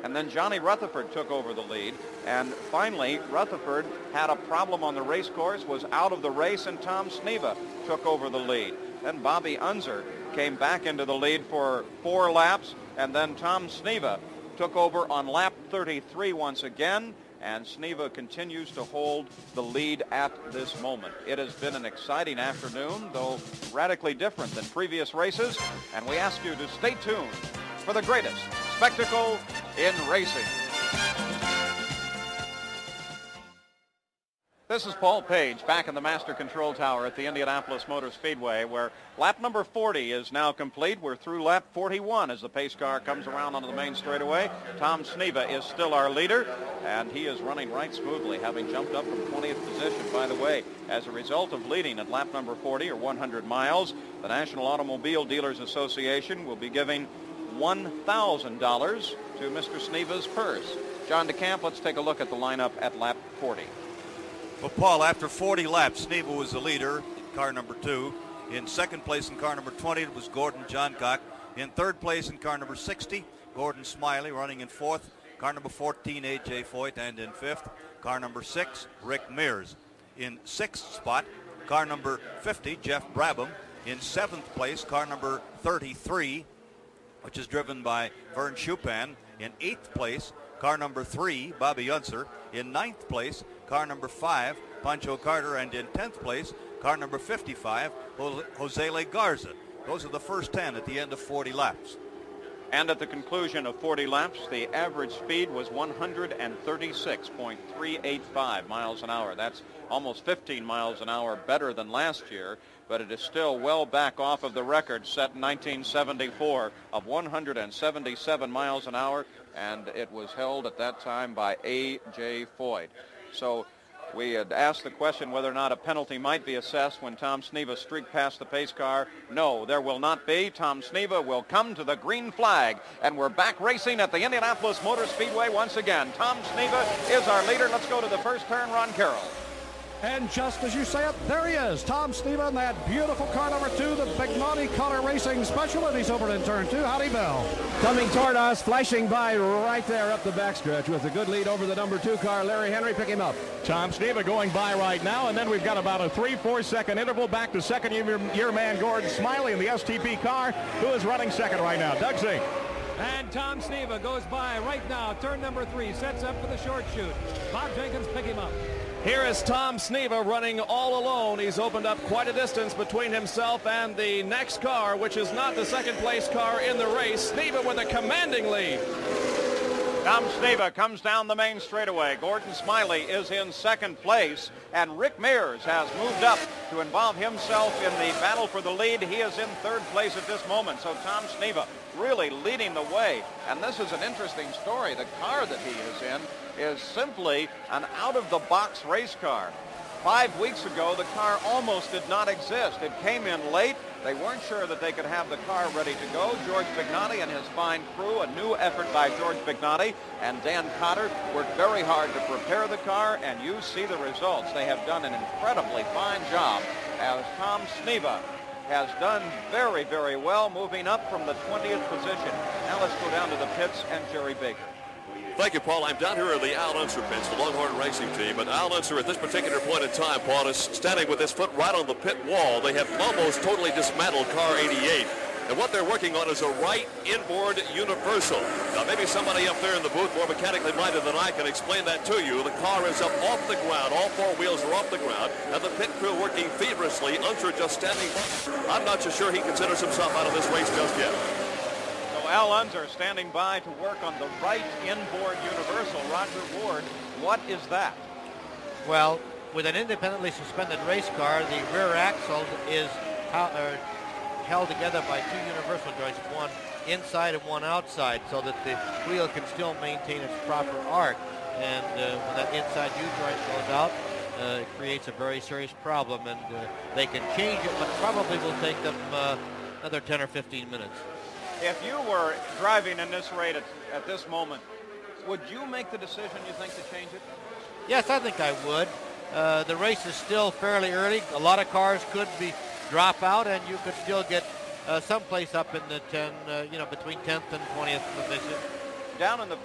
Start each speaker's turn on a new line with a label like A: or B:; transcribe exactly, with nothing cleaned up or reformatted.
A: and then Johnny Rutherford took over the lead. And finally, Rutherford had a problem on the race course, was out of the race, and Tom Sneva took over the lead. Then Bobby Unser came back into the lead for four laps, and then Tom Sneva took over on lap thirty-three once again, and Sneva continues to hold the lead at this moment. It has been an exciting afternoon, though radically different than previous races, and we ask you to stay tuned for the greatest spectacle in racing. This is Paul Page back in the Master Control Tower at the Indianapolis Motor Speedway, where lap number forty is now complete. We're through lap forty-one as the pace car comes around onto the main straightaway. Tom Sneva is still our leader, and he is running right smoothly, having jumped up from twentieth position. By the way, as a result of leading at lap number forty, or one hundred miles, the National Automobile Dealers Association will be giving one thousand dollars to Mister Sneva's purse. John DeCamp, let's take a look at the lineup at lap forty.
B: Well, Paul, after forty laps, Sneva was the leader, car number two. In second place in car number twenty, it was Gordon Johncock. In third place in car number sixty, Gordon Smiley. Running in fourth, car number fourteen, A J Foyt. And in fifth, car number six, Rick Mears. In sixth spot, car number fifty, Jeff Brabham. In seventh place, car number thirty-three, which is driven by Vern Chupan. In eighth place, car number three, Bobby Unser. In ninth place, car number five, Pancho Carter. And in tenth place, car number fifty-five, Jose Le Garza. Those are the first ten at the end of forty laps.
A: And at the conclusion of forty laps, the average speed was one hundred thirty-six point three eight five miles an hour. That's almost fifteen miles an hour better than last year, but it is still well back off of the record set in nineteen seventy-four of one hundred seventy-seven miles an hour, and it was held at that time by A J Foyt. So we had asked the question whether or not a penalty might be assessed when Tom Sneva streaked past the pace car. No, there will not be. Tom Sneva will come to the green flag, and we're back racing at the Indianapolis Motor Speedway once again. Tom Sneva is our leader. Let's go to the first turn, Ron Carroll.
C: And just as you say it, there he is, Tom Sneva in that beautiful car number two, the Bignati Color Racing Special, and he's over in turn two. Howdy, Bill.
D: Coming toward us, flashing by right there up the backstretch with a good lead over the number two car. Larry Henry, pick him up.
E: Tom Sneva going by right now, and then we've got about a three, four second interval back to second year, year man Gordon Smiley in the S T P car, who is running second right now. Doug Zink.
F: And Tom Sneva goes by right now, turn number three, sets up for the short shoot. Bob Jenkins, pick him up.
D: Here is Tom Sneva running all alone. He's opened up quite a distance between himself and the next car, which is not the second place car in the race. Sneva with a commanding lead.
A: Tom Sneva comes down the main straightaway. Gordon Smiley is in second place, and Rick Mears has moved up to involve himself in the battle for the lead. He is in third place at this moment, so Tom Sneva really leading the way. And this is an interesting story. The car that he is in is simply an out-of-the-box race car. Five weeks ago, the car almost did not exist. It came in late. They weren't sure that they could have the car ready to go. George Bignati and his fine crew, a new effort by George Bignati and Dan Cotter, worked very hard to prepare the car, and you see the results. They have done an incredibly fine job, as Tom Sneva has done very, very well, moving up from the twentieth position. Now let's go down to the pits and Jerry Baker.
G: Thank you, Paul. I'm down here at the Al Unser pits, the Longhorn Racing Team. And Al Unser, at this particular point in time, Paul, is standing with his foot right on the pit wall. They have almost totally dismantled car eighty-eight. And what they're working on is a right inboard universal. Now, maybe somebody up there in the booth, more mechanically minded than I, can explain that to you. The car is up off the ground. All four wheels are off the ground. And the pit crew working feverishly. Unser just standing by. I'm not so sure he considers himself out of this race just yet.
A: Al Unser standing by to work on the right inboard universal. Roger Ward, what is that?
H: Well, with an independently suspended race car, the rear axle is uh, held together by two universal joints, one inside and one outside, so that the wheel can still maintain its proper arc. And uh, when that inside U-joint goes out, uh, it creates a very serious problem, and uh, they can change it, but probably will take them uh, another ten or fifteen minutes.
A: If you were driving in this rate at, at this moment, would you make the decision, you think, to change it?
H: Yes, I think I would. Uh, the race is still fairly early. A lot of cars could be drop out, and you could still get uh, someplace up in the ten, uh, you know, between tenth and twentieth position.
A: Down in the